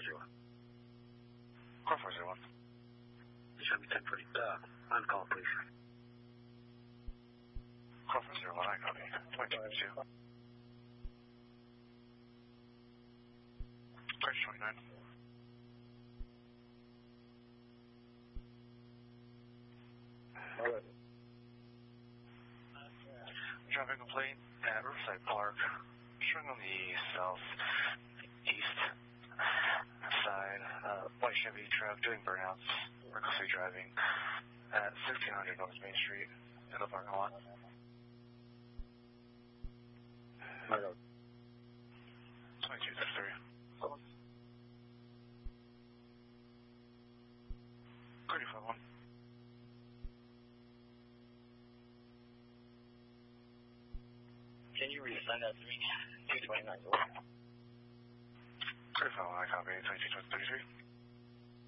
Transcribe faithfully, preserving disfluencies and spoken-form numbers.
zero one. Car four zero one. Show me ten forty. Uh, on call, please. Car four zero one, I copy. twenty twenty-two. twenty twenty-nine. Alright. Driving a plane at Riverside Park, showing on the southeast side, uh, white Chevy truck doing burnouts, recklessly driving at sixteen hundred North Main Street in the parking lot. Alright. twenty-two thirty-three. thirty-five one. Can you resend that to me? two twenty-nine. thirty-five one, I copy. twenty-two thirty-three.